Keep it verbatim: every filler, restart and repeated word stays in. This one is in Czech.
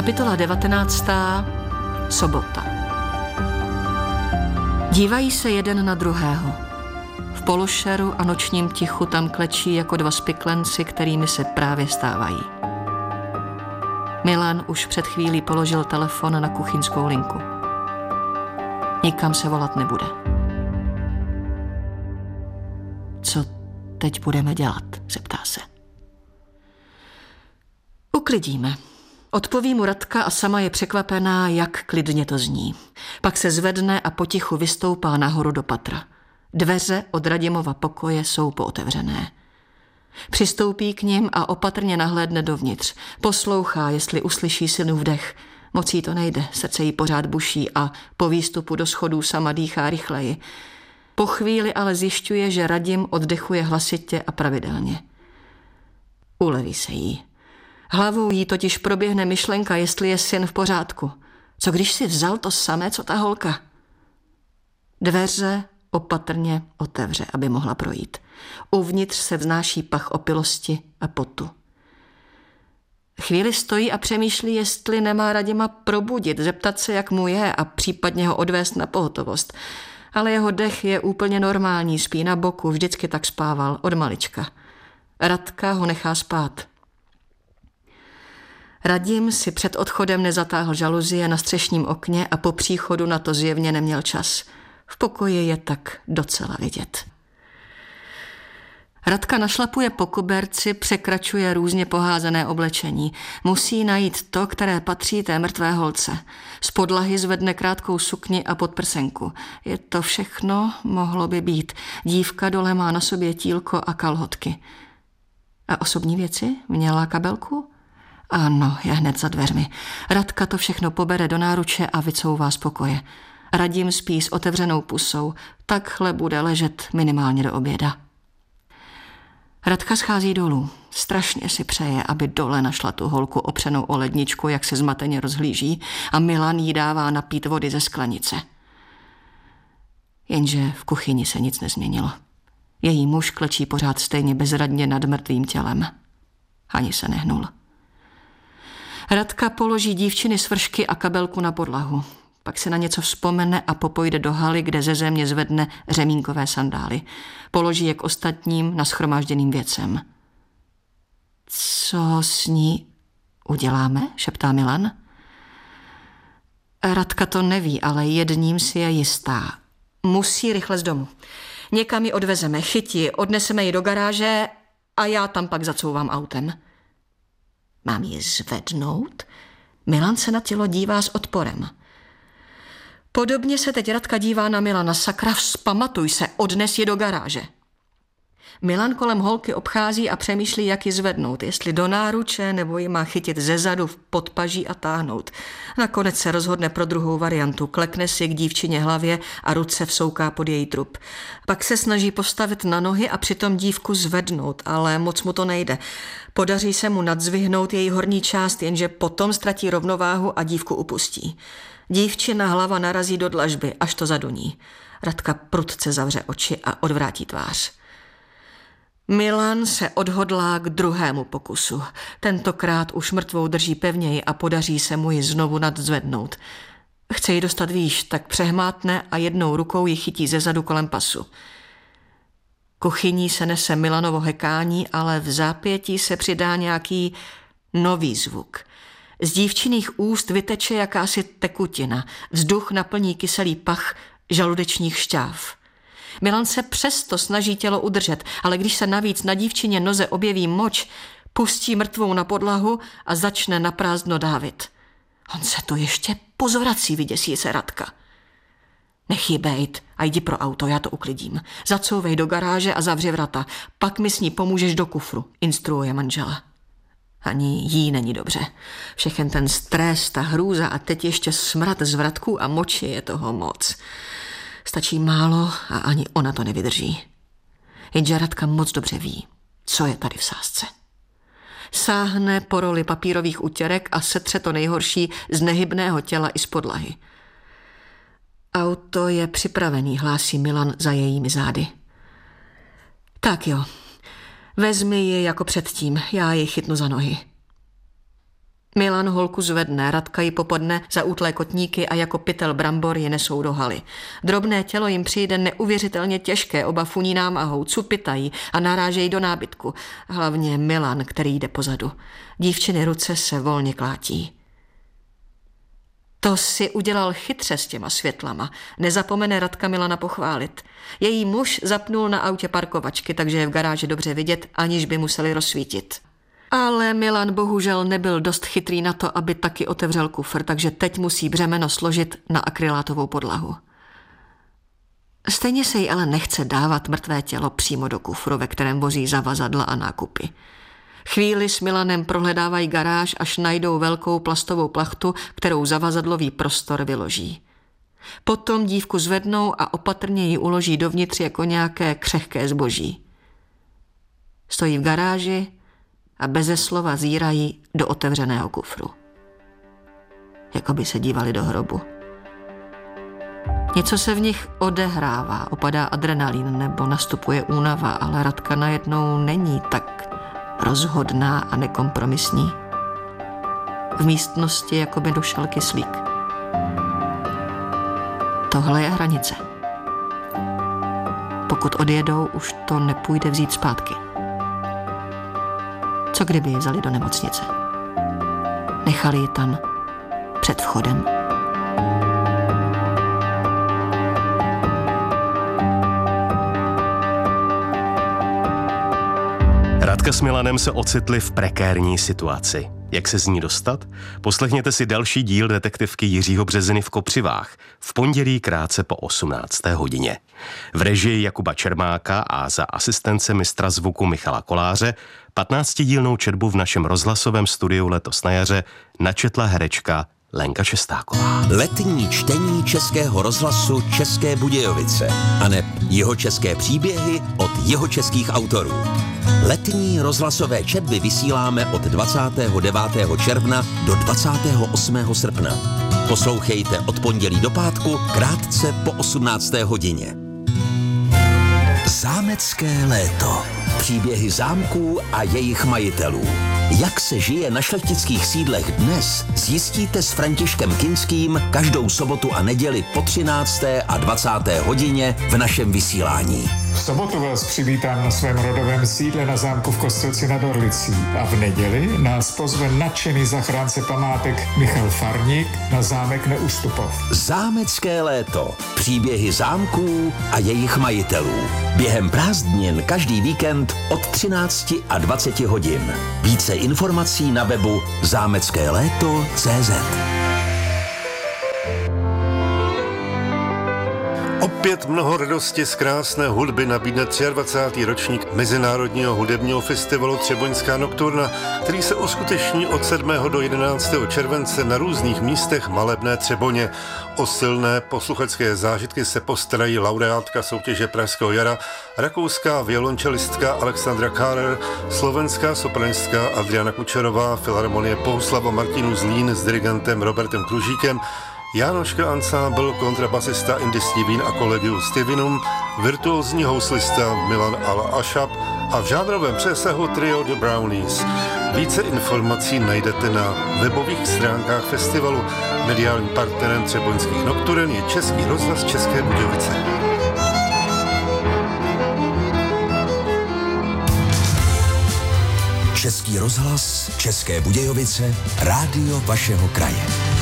Kapitola devatenáctá. Sobota. Dívají se jeden na druhého. V pološeru a nočním tichu tam klečí jako dva spiklenci, kterými se právě stávají. Milan už před chvílí položil telefon na kuchyňskou linku. Nikam se volat nebude. Co teď budeme dělat, zeptá se. Uklidíme. Odpoví mu Radka a sama je překvapená, jak klidně to zní. Pak se zvedne a potichu vystoupá nahoru do patra. Dveře od Radimova pokoje jsou pootevřené. Přistoupí k nim a opatrně nahlédne dovnitř. Poslouchá, jestli uslyší synův dech. Moc jí to nejde, srdce jí pořád buší a po výstupu do schodů sama dýchá rychleji. Po chvíli ale zjišťuje, že Radim oddechuje hlasitě a pravidelně. Uleví se jí. Hlavou jí totiž proběhne myšlenka, jestli je syn v pořádku. Co když si vzal to samé, co ta holka? Dveře opatrně otevře, aby mohla projít. Uvnitř se vznáší pach opilosti a potu. Chvíli stojí a přemýšlí, jestli nemá Radima probudit, zeptat se, jak mu je a případně ho odvést na pohotovost. Ale jeho dech je úplně normální, spí na boku, vždycky tak spával, od malička. Radka ho nechá spát. Radim si před odchodem nezatáhl žaluzie na střešním okně a po příchodu na to zjevně neměl čas. V pokoji je tak docela vidět. Radka našlapuje po koberci, překračuje různě poházené oblečení. Musí najít to, které patří té mrtvé holce. Z podlahy zvedne krátkou sukni a podprsenku. Je to všechno, mohlo by být. Dívka dole má na sobě tílko a kalhotky. A osobní věci? Měla kabelku? Ano, je hned za dveřmi. Radka to všechno pobere do náruče a vycouvá z pokoje. Radim spí s otevřenou pusou. Takhle bude ležet minimálně do oběda. Radka schází dolů. Strašně si přeje, aby dole našla tu holku opřenou o ledničku, jak se zmateně rozhlíží, a Milan jí dává napít vody ze sklenice. Jenže v kuchyni se nic nezměnilo. Její muž klečí pořád stejně bezradně nad mrtvým tělem. Ani se nehnul. Radka položí dívčiny svršky a kabelku na podlahu. Pak se na něco vzpomene a popojde do haly, kde ze země zvedne řemínkové sandály. Položí je k ostatním nashromážděným věcem. Co s ní uděláme? Šeptá Milan. Radka to neví, ale jedním si je jistá. Musí rychle z domu. Někam ji odvezeme, chytí, odneseme ji do garáže a já tam pak zacouvám autem. Mám ji zvednout? Milan se na tělo dívá s odporem. Podobně se teď Radka dívá na Milana. Sakra, vzpamatuj se, odnes ji do garáže. Milan kolem holky obchází a přemýšlí, jak ji zvednout, jestli do náruče, nebo ji má chytit zezadu v podpaží a táhnout. Nakonec se rozhodne pro druhou variantu, klekne si k dívčině hlavě a ruce vsouká pod její trup. Pak se snaží postavit na nohy a přitom dívku zvednout, ale moc mu to nejde. Podaří se mu nadzvihnout její horní část, jenže potom ztratí rovnováhu a dívku upustí. Dívčina hlava narazí do dlažby, až to zaduní. Radka prudce zavře oči a odvrátí tvář. Milan se odhodlá k druhému pokusu. Tentokrát už mrtvou drží pevněji a podaří se mu ji znovu nadzvednout. Chce ji dostat výš, tak přehmátne a jednou rukou ji chytí zezadu kolem pasu. Kuchyní se nese Milanovo hekání, ale v zápětí se přidá nějaký nový zvuk. Z dívčiných úst vyteče jakási tekutina. Vzduch naplní kyselý pach žaludečních šťáv. Milan se přesto snaží tělo udržet, ale když se navíc na dívčině noze objeví moč, pustí mrtvou na podlahu a začne naprázdno dávit. On se to ještě pozvrací, vyděsí se Radka. Nech ji bejt a jdi pro auto, já to uklidím. Zacouvej do garáže a zavři vrata. Pak mi s ní pomůžeš do kufru, instruuje manžela. Ani jí není dobře. Všechen ten stres, ta hrůza a teď ještě smrad z vratků a moči, je toho moc. Stačí málo a ani ona to nevydrží. Jenže Radka moc dobře ví, co je tady v sázce. Sáhne po roli papírových utěrek a setře to nejhorší z nehybného těla i z podlahy. Auto je připravený, hlásí Milan za jejími zády. Tak jo, vezmi ji jako předtím, já ji chytnu za nohy. Milan holku zvedne, Radka ji popadne za útlé kotníky a jako pytel brambor ji nesou do haly. Drobné tělo jim přijde neuvěřitelně těžké, oba funí námahou, cupitají a narážejí do nábytku. Hlavně Milan, který jde pozadu. Dívčiny ruce se volně klátí. To si udělal chytře s těma světlama. Nezapomene Radka Milana pochválit. Její muž zapnul na autě parkovačky, takže je v garáži dobře vidět, aniž by museli rozsvítit. Ale Milan bohužel nebyl dost chytrý na to, aby taky otevřel kufr, takže teď musí břemeno složit na akrylátovou podlahu. Stejně se jí ale nechce dávat mrtvé tělo přímo do kufru, ve kterém vozí zavazadla a nákupy. Chvíli s Milanem prohledávají garáž, až najdou velkou plastovou plachtu, kterou zavazadlový prostor vyloží. Potom dívku zvednou a opatrně ji uloží dovnitř jako nějaké křehké zboží. Stojí v garáži a beze slova zírají do otevřeného kufru. Jako by se dívali do hrobu. Něco se v nich odehrává, opadá adrenalin nebo nastupuje únava, ale Radka najednou není tak rozhodná a nekompromisní. V místnosti jako by došel kyslík. Tohle je hranice. Pokud odjedou, už to nepůjde vzít zpátky. Co kdyby ji vzali do nemocnice? Nechali ji tam před vchodem. Radka s Milanem se ocitli v prekérní situaci. Jak se z ní dostat? Poslechněte si další díl detektivky Jiřího Březiny v Kopřivách v pondělí krátce po osmnácté hodině. V režii Jakuba Čermáka a za asistence mistra zvuku Michala Koláře patnáctidílnou četbu v našem rozhlasovém studiu letos na jaře načetla herečka Lenka Šestáková. Letní čtení Českého rozhlasu České Budějovice aneb jihočeské příběhy od jihočeských autorů. Letní rozhlasové četby vysíláme od dvacátého devátého června do dvacátého osmého srpna. Poslouchejte od pondělí do pátku krátce po osmnácté hodině. Zámecké léto. Příběhy zámků a jejich majitelů. Jak se žije na šlechtických sídlech dnes, zjistíte s Františkem Kinským každou sobotu a neděli po třinácté a dvacáté hodině v našem vysílání. V sobotu vás přivítám na svém rodovém sídle na zámku v Kostelci nad Orlicí a v neděli nás pozve nadšený zachránce památek Michal Farník na zámek Neustupov. Zámecké léto. Příběhy zámků a jejich majitelů. Během prázdnin každý víkend od třinácti a dvaceti hodin. Více informací na webu zámecké léto tečka cé zet. Opět mnoho radosti z krásné hudby nabídne dvacátý třetí ročník Mezinárodního hudebního festivalu Třeboňská nokturna, který se uskuteční od sedmého do jedenáctého července na různých místech malebné Třeboně. O silné posluchačské zážitky se postarají laureátka soutěže Pražského jara, rakouská violončelistka Alexandra Kárer, slovenská sopranistka Adriana Kučerová, Filharmonie Bohuslava Martinů Zlín s dirigentem Robertem Kružíkem, Jánoška Ansámbl, kontrabasista Indy Steven a Collegium Stevenum, virtuózní houslista Milan Al-Ashab a v žánrovém přesahu trio The Brownies. Více informací najdete na webových stránkách festivalu. Mediálním partnerem Třeboňských nokturen je Český rozhlas České Budějovice. Český rozhlas České Budějovice, rádio vašeho kraje.